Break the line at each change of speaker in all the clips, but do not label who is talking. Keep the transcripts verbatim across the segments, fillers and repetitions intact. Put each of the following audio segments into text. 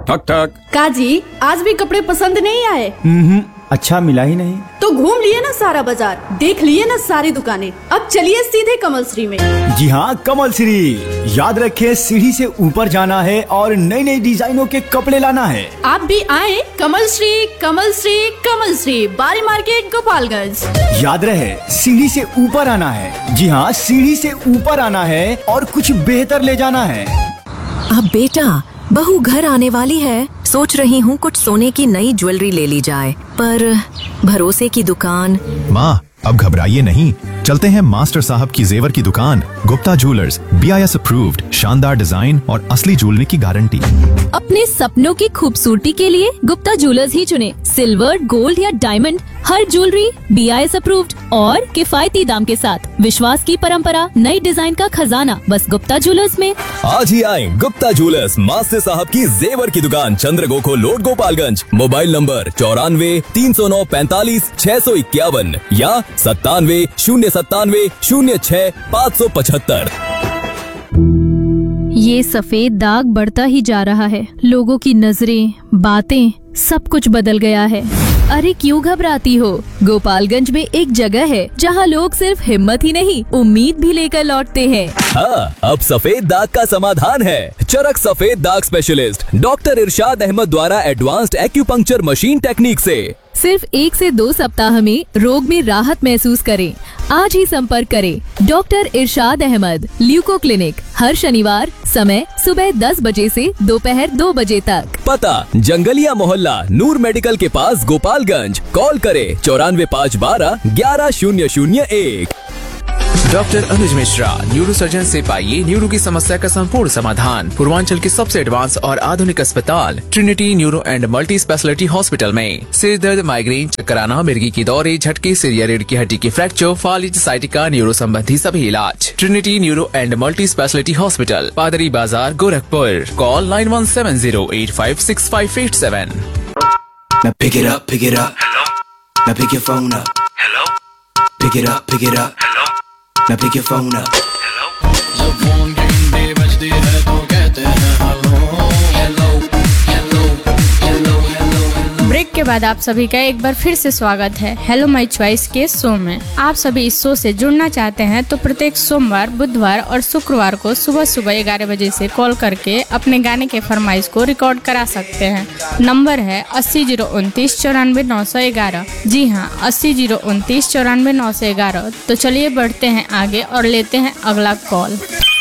ठक ठक।
काजी, आज भी कपड़े पसंद नहीं आए?
हम्म, अच्छा मिला ही नहीं।
तो घूम लिए ना सारा बाजार, देख लिए ना सारी दुकानें, अब चलिए सीधे कमल श्री में।
जी हाँ, कमल श्री। याद रखें, सीढ़ी से ऊपर जाना है और नई नई डिजाइनों के कपड़े लाना है।
आप भी आए कमल श्री, कमल श्री, कमल श्री, बारी मार्केट, गोपालगंज।
याद रहे, सीढ़ी से ऊपर आना है। जी हाँ, सीढ़ी से ऊपर आना है और कुछ बेहतर ले जाना है।
अब बेटा, बहू घर आने वाली है, सोच रही हूँ कुछ सोने की नई ज्वेलरी ले ली जाए, पर भरोसे की दुकान।
माँ, अब घबराइए नहीं, चलते हैं मास्टर साहब की जेवर की दुकान, Gupta jewellers, B I S approved, शानदार डिजाइन और असली ज्वेलरी की गारंटी।
अपने सपनों की खूबसूरती के लिए गुप्ता ज्वेलर्स ही चुने। सिल्वर, गोल्ड या diamond, her jewellery B I S approved और किफायती दाम के साथ। विश्वास की परंपरा, नई डिजाइन का खजाना, बस गुप्ता ज्वेलर्स में।
आज ही आए गुप्ता ज्वेलर्स, मास्टर साहब की जेवर की दुकान, चंद्रगोखो रोड, गोपालगंज। मोबाइल नंबर चौरानवे तीन सौ नौ पैंतालीस छह सौ इक्यावन या सत्तानवे शून्य सत्तानवे शून्य छह पाँच सौ पचहत्तर।
ये सफेद दाग बढ़ता ही जा रहा है। लोगों की नजरें, बातें, सब कुछ बदल गया है। अरे क्यों घबराती हो? गोपालगंज में एक जगह है जहाँ लोग सिर्फ हिम्मत ही नहीं, उम्मीद भी लेकर लौटते हैं।
हाँ, अब सफेद दाग का समाधान है। चरक सफेद दाग स्पेशलिस्ट डॉक्टर इरशाद अहमद द्वारा एडवांस्ड एक्यूपंक्चर मशीन टेक्निक से
सिर्फ एक से दो सप्ताह में रोग में राहत महसूस करें। आज ही संपर्क करें डॉक्टर इरशाद अहमद, ल्यूको क्लिनिक, हर शनिवार, समय सुबह दस बजे से दोपहर दो बजे तक।
पता जंगलिया मोहल्ला, नूर मेडिकल के पास, गोपालगंज। कॉल करें चौरानवे पाँच बारह ग्यारह शून्य शून्य एक।
डॉक्टर अनुज मिश्रा, न्यूरो सर्जन से पाइए न्यूरो की समस्या का संपूर्ण समाधान। पूर्वांचल के सबसे एडवांस और आधुनिक अस्पताल Trinity neuro and multi speciality hospital में सिर दर्द, माइग्रेन, चक्कर आना, मिर्गी की दौरे, झटके, सिर या रीढ़ की हड्डी की फ्रैक्चर, फालिज, साइटिका, न्यूरो संबंधी सभी इलाज। Trinity neuro and multi speciality hospital, पादरी बाजार, Gorakhpur. Call nine one seven zero eight five six five eight seven.
Now pick it up, pick it up. Hello. Now pick your phone up. Hello. Pick it up, pick it up. Hello. Now pick your phone up. Hello. जब phone की घंटी बजती है तो कहते हैं hello hello hello hello hello.
Break के बाद आप सभी का एक बार फिर से स्वागत है हेलो माय चॉइस के शो में। आप सभी इस शो से जुड़ना चाहते हैं तो प्रत्येक सोमवार, बुधवार और शुक्रवार को सुबह सुबह ग्यारह बजे से कॉल करके अपने गाने के फरमाइश को रिकॉर्ड करा सकते हैं। नंबर है अस्सी जीरो उनतीस चौरानवे नौ सौ ग्यारह। जी हाँ, अस्सी जीरो उनतीस चौरानवे नौ सौ ग्यारह। तो चलिए बढ़ते हैं आगे और लेते हैं अगला कॉल।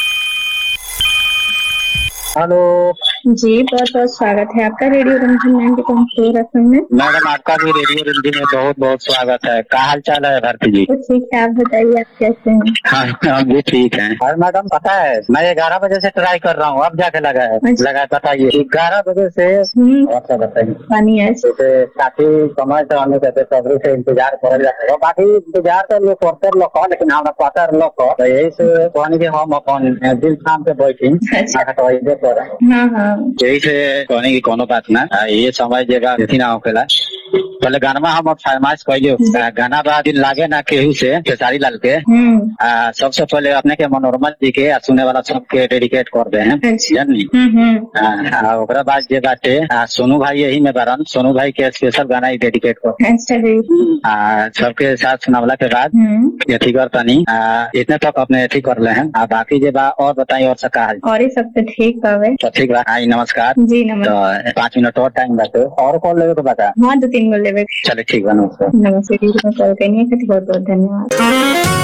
हेलो
जी, बहुत बहुत स्वागत है आपका radio Ranjan ninety point four F M में।
मैडम, आपका भी रेडियो रंजन में बहुत बहुत स्वागत है। क्या हाल चाल है भारती जी?
तो ठीक है, आप बताइए आप कैसे हैं?
हाँ, हम भी ठीक हैं। और मैडम पता है, मैं ग्यारह बजे से ट्राई कर रहा हूँ, अब जाके लगा है।
अच्छा।
लगा, बताइए ग्यारह बजे से। और सब बताइए।
पानी है
काफी समय से हमें कहते सबरी से इंतजार कर रहे हैं। बाकी इंतजार तो लोग करते लोग, लेकिन हमारा पता लोग तो यही से कहने की हम अपन दिल शाम से बैठी
हाँ हाँ,
यही से कहने की कोनो बात ना, ये समय जगह देती ना होकेला। पहले गाना हम फरमाइश कहिए, गाना बा दिन लागे ना केहू से खेसारी लाल के। आ, सबसे पहले अपने के मनोरमा जी के आ, सुने वाला सबके डेडिकेट कर दे हैं, जानी। ओकरा बाद जे बाटे सोनू भाई यही में बारन, सोनू भाई के स्पेशल गाना ही डेडिकेट कर सबके साथ सुनावला के बाद यथी कर तनी इतने तक अपने यथी कर ले हैं। बाकी जे बा और बताइए और सका
और ही सब तो ठीक बावे।
तो ठीक बा, आई नमस्कार
जी। नमस्कार।
तो पाँच मिनट और टाइम बाटे और कॉल लेवे तो बता।
हाँ, दो तीन गो लेवे।
चले ठीक बा, नमस्कार।
नमस्ते, कॉल करने के लिए बहुत बहुत धन्यवाद।